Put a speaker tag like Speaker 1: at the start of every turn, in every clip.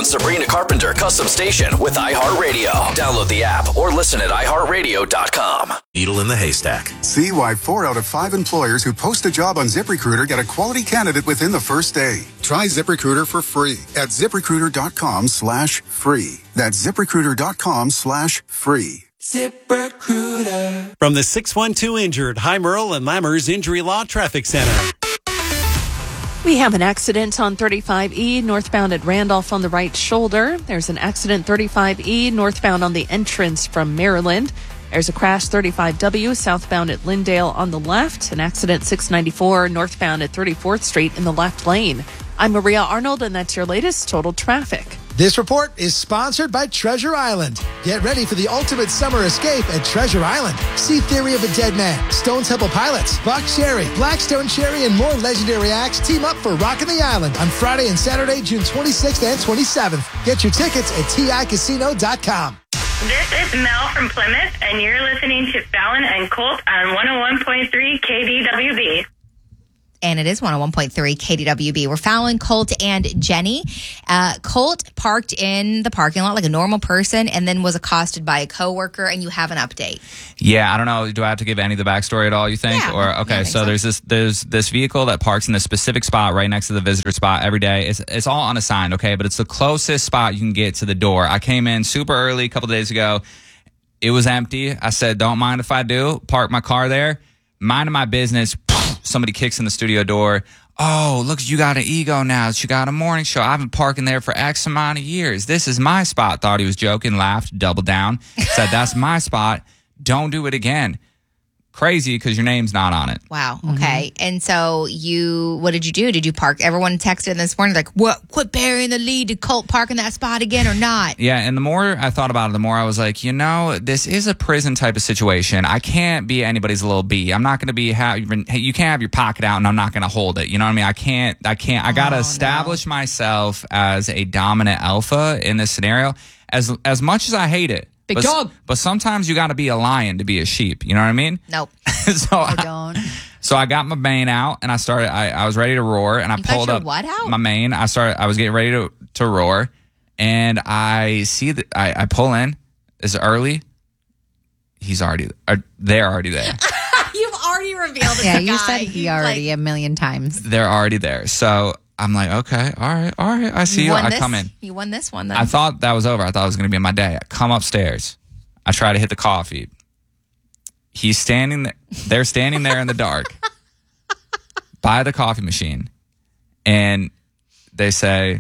Speaker 1: own Sabrina Carpenter custom station with iHeartRadio. Download the app or listen at iHeartRadio.com.
Speaker 2: Needle in the haystack.
Speaker 3: See why 4 out of 5 employers who post a job on ZipRecruiter get a quality candidate within the first day. Try ZipRecruiter for free at ZipRecruiter.com/free. That's ZipRecruiter.com/free.
Speaker 4: ZipRecruiter. From the 612 Injured, High Merle and Lammers Injury Law Traffic Center.
Speaker 5: We have an accident on 35E northbound at Randolph on the right shoulder. There's an accident 35E northbound on the entrance from Maryland. There's a crash 35W southbound at Lindale on the left. An accident 694 northbound at 34th Street in the left lane. I'm Maria Arnold, and that's your latest total traffic.
Speaker 6: This report is sponsored by Treasure Island. Get ready for the ultimate summer escape at Treasure Island. See Theory of a Dead Man, Stone Temple Pilots, Buck Cherry, Blackstone Cherry, and more legendary acts team up for Rockin' the Island on Friday and Saturday, June 26th and 27th. Get your tickets at TICasino.com.
Speaker 7: This is Mel from Plymouth, and you're listening to Fallon and Colt on 101.3 KDWB.
Speaker 8: And it is 101.3 KDWB. We're Fallon, Colt, and Jenny. Colt parked in the parking lot like a normal person and then was accosted by a coworker, and you have an update.
Speaker 9: Yeah, I don't know. Do I have to give any of the backstory at all, you think?
Speaker 8: Yeah.
Speaker 9: Or okay, so there's this vehicle that parks in this specific spot right next to the visitor spot every day. It's all unassigned, okay? But it's the closest spot you can get to the door. I came in super early a couple days ago. It was empty. I said, don't mind if I do. Park my car there. Minding my business. Somebody kicks in the studio door. Oh, look, you got an ego now. You got a morning show. I've been parking there for X amount of years. This is my spot. Thought he was joking, laughed, doubled down. Said, that's my spot. Don't do it again. Crazy because your name's not on it.
Speaker 8: Wow. Okay. And so what did you do? Did you park? Everyone texted this morning like, what? Quit burying the lead. Did Colt park in that spot again or not?
Speaker 9: Yeah. And the more I thought about it, the more I was like, this is a prison type of situation. I can't be anybody's little bee. I'm not going to be, you can't have your pocket out and I'm not going to hold it. You know what I mean? I can't, I got to establish myself as a dominant alpha in this scenario. As much as I hate it.
Speaker 8: Big dog.
Speaker 9: But sometimes you got to be a lion to be a sheep. You know what I mean?
Speaker 8: Nope.
Speaker 9: I don't. So I got my mane out and I started. I was ready to roar and I pulled up
Speaker 8: what out?
Speaker 9: my mane. I was getting ready to roar, and I see that I pull in. It's early. They're already there.
Speaker 8: You've already revealed it.
Speaker 10: Yeah, you said he already a million times.
Speaker 9: They're already there. So I'm like, okay, all right. I see you. I come in.
Speaker 8: You won this one then.
Speaker 9: I thought that was over. I thought it was going to be my day. I come upstairs. I try to hit the coffee. He's standing there. They're standing there in the dark by the coffee machine. And they say,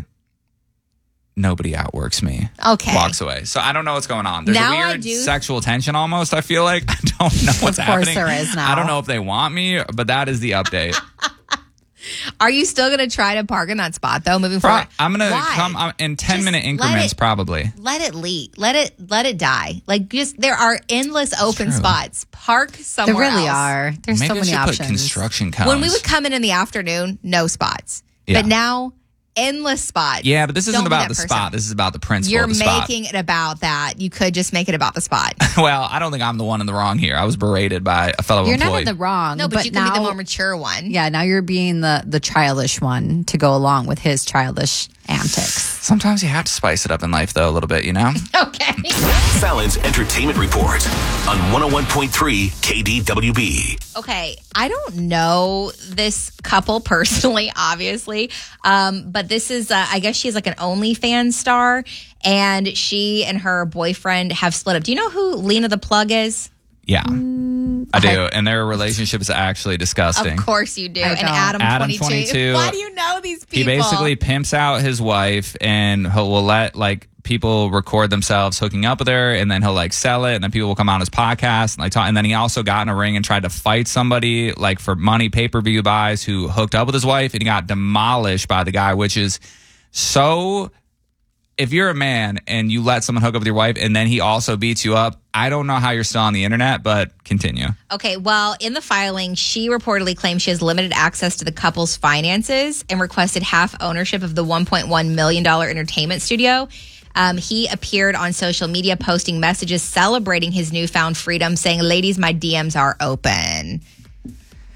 Speaker 9: nobody outworks me.
Speaker 8: Okay.
Speaker 9: Walks away. So I don't know what's going on. There's
Speaker 8: Now
Speaker 9: a weird sexual tension almost, I feel like. I don't know what's happening.
Speaker 10: Of course there is now.
Speaker 9: I don't know if they want me, but that is the update.
Speaker 8: Are you still going to try to park in that spot, though, moving forward?
Speaker 9: I'm going to come in 10-minute increments, probably.
Speaker 8: Let it leak. Let it die. Like, there are endless open spots. Park somewhere
Speaker 10: There really
Speaker 8: else.
Speaker 10: are. There's
Speaker 9: Maybe
Speaker 10: so many
Speaker 9: I should
Speaker 10: options.
Speaker 9: put construction cones.
Speaker 8: When we would come in the afternoon, no spots.
Speaker 9: Yeah.
Speaker 8: But now, endless spots.
Speaker 9: Yeah, but this isn't
Speaker 8: Don't be
Speaker 9: about
Speaker 8: that
Speaker 9: the
Speaker 8: person.
Speaker 9: spot. This is about the principle
Speaker 8: You're
Speaker 9: of the spot.
Speaker 8: making it about that. You could just make it about the spot.
Speaker 9: Well, I don't think I'm the one in the wrong here. I was berated by a fellow
Speaker 10: You're
Speaker 9: employee.
Speaker 10: not in the wrong.
Speaker 8: No, but you can
Speaker 10: now,
Speaker 8: be the more mature one.
Speaker 10: Yeah, now you're being the childish one to go along with his childish antics.
Speaker 9: Sometimes you have to spice it up in life, though, a little bit, you know?
Speaker 8: Okay.
Speaker 1: Fallon's Entertainment Report on 101.3 KDWB.
Speaker 8: Okay, I don't know this couple personally, obviously, but this is, I guess she's like an OnlyFans star, and she and her boyfriend have split up. Do you know who Lena the Plug is?
Speaker 9: Yeah, I do. And their relationship is actually disgusting.
Speaker 8: Of course you do.
Speaker 10: I
Speaker 8: And
Speaker 10: don't.
Speaker 8: Adam 22.
Speaker 9: 22.
Speaker 8: Why do you know these people?
Speaker 9: He basically pimps out his wife and will let people record themselves hooking up with her, and then he'll sell it, and then people will come on his podcast and talk. And then he also got in a ring and tried to fight somebody for money, pay-per-view buys, who hooked up with his wife, and he got demolished by the guy, which is so. If you're a man and you let someone hook up with your wife and then he also beats you up, I don't know how you're still on the internet, but continue.
Speaker 8: Okay, well, in the filing, she reportedly claims she has limited access to the couple's finances and requested half ownership of the $1.1 million entertainment studio. He appeared on social media posting messages celebrating his newfound freedom, saying, "Ladies, my DMs are open."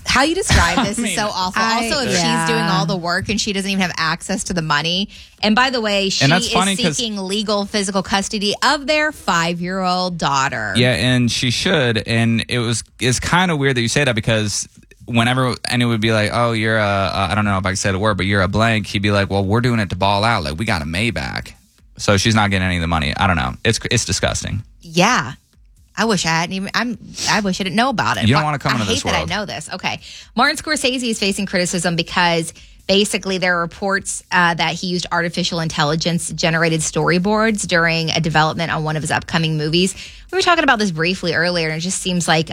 Speaker 8: How you describe this is so awful. Also, if
Speaker 10: Yeah.
Speaker 8: she's doing all the work and she doesn't even have access to the money. And by the way, she
Speaker 9: that's
Speaker 8: is
Speaker 9: funny 'cause-
Speaker 8: seeking legal physical custody of their 5-year-old daughter.
Speaker 9: Yeah, and she should. And it's kind of weird that you say that because whenever anyone would be like, oh, you're I don't know if I can say the word, but you're a blank, he'd be like, well, we're doing it to ball out. Like, we got a Maybach. So she's not getting any of the money. I don't know. It's disgusting.
Speaker 8: Yeah. I wish I hadn't even. I wish I didn't know about it.
Speaker 9: You don't want to come into this
Speaker 8: I hate
Speaker 9: world.
Speaker 8: that I know this. Okay, Martin Scorsese is facing criticism because basically there are reports that he used artificial intelligence generated storyboards during a development on one of his upcoming movies. We were talking about this briefly earlier, and it just seems like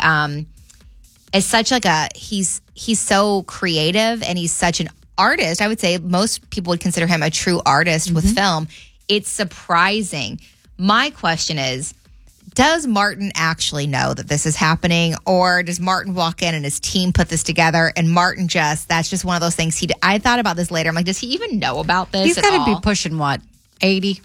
Speaker 8: it's such like he's so creative and he's such an artist. I would say most people would consider him a true artist with film. It's surprising. My question is, does Martin actually know that this is happening, or does Martin walk in and his team put this together and Martin that's just one of those things I thought about this later. I'm like, does he even know about this?
Speaker 10: He's
Speaker 8: at
Speaker 10: got to
Speaker 8: all?
Speaker 10: be pushing what, 80?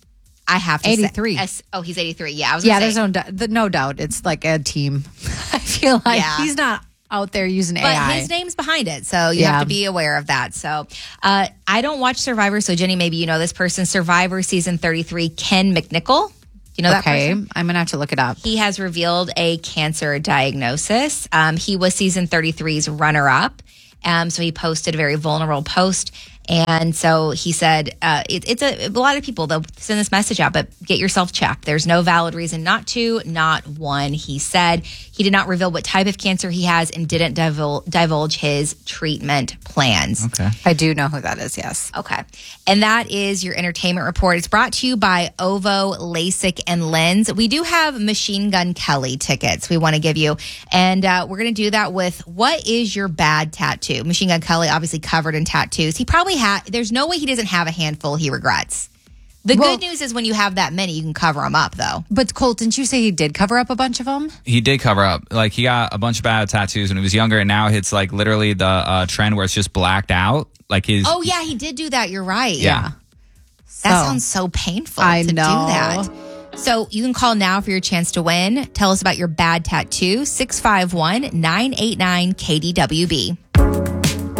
Speaker 8: I have to
Speaker 10: 83.
Speaker 8: say. He's 83. Yeah, I was gonna
Speaker 10: Yeah,
Speaker 8: say.
Speaker 10: there's no doubt. It's like a team. I feel like he's not out there using
Speaker 8: But
Speaker 10: AI.
Speaker 8: his name's behind it, so you have to be aware of that. So I don't watch Survivor, so Jenny, maybe you know this person. Survivor season 33, Ken McNichol. You know that person?
Speaker 10: I'm going to have to look it up.
Speaker 8: He has revealed a cancer diagnosis. He was season 33's runner-up. So he posted a very vulnerable post. And so he said, it's a lot of people, they'll send this message out, but get yourself checked. There's no valid reason not to, not one. He said he did not reveal what type of cancer he has and didn't divulge his treatment plans.
Speaker 9: Okay.
Speaker 10: I do know who that is, yes.
Speaker 8: Okay. And that is your entertainment report. It's brought to you by OVO, LASIK, and Lens. We do have Machine Gun Kelly tickets we want to give you. And we're going to do that with what is your bad tattoo? Machine Gun Kelly, obviously covered in tattoos. He probably there's no way he doesn't have a handful he regrets. The good news is when you have that many, you can cover them up, though.
Speaker 10: But Colt, didn't you say he did cover up a bunch of them?
Speaker 9: He did cover up. Like, he got a bunch of bad tattoos when he was younger, and now it's like literally the trend where it's just blacked out. Like his.
Speaker 8: Oh, yeah, he did do that. You're right.
Speaker 9: Yeah.
Speaker 8: That sounds so painful
Speaker 10: I
Speaker 8: to
Speaker 10: know.
Speaker 8: do that. So you can call now for your chance to win. Tell us about your bad tattoo, 651-989-KDWB.